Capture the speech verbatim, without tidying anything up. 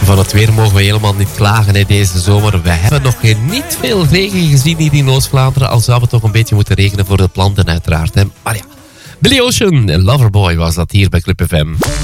Van het weer mogen we helemaal niet klagen hè, deze zomer. We hebben nog niet veel regen gezien hier in Oost-Vlaanderen. Al zou het toch een beetje moeten regenen voor de planten uiteraard. Hè. Maar ja, Billy Ocean en Loverboy was dat hier bij Club F M.